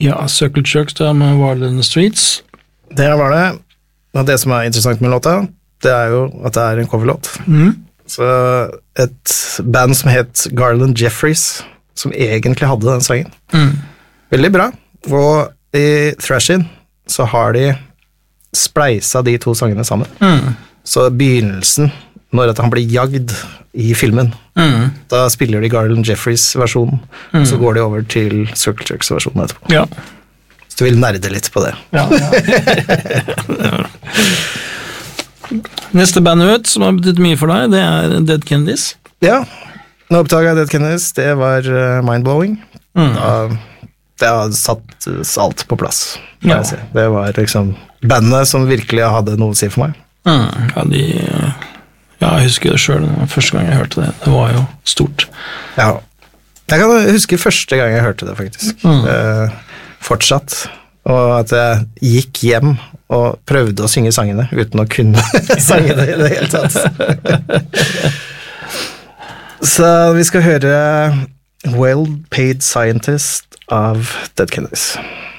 Ja, Circle Jerks da, med Wild in the Streets. Det var det. Og det som interessant med låta, det jo at det en coverlåt. Så et band som het Garland Jeffries, som egentlig hadde den sangen. Veldig bra. Og i Thrashin så har de spleisa de to sangene sammen. Så begynnelsen, når at han blir jagd i filmen, da spiller de Garland Jeffries versjonen, og så går de over til Circle Jerks versjonen etterpå. Ja. Så du vil nerde litt på det. Ja. Neste band ut, som har betydd mye for deg, det Dead Kennedys. Ja, nå oppdaget jeg Dead Kennedys, det var mindblowing. Det har satt alt på plass, må jeg si. Det var liksom bandet som virkelig hadde noe å si for meg. Ja, jeg husker det selv, første gang jeg hørte det. Det var jo stort. Ja, jeg kan huske første gang jeg hørte det, faktisk. Fortsatt. Og at jeg gikk hjem og prøvde å synge sangene uten å kunne sangene i det hele tatt. Så vi skal høre Well Paid Scientist av Dead Kennedys.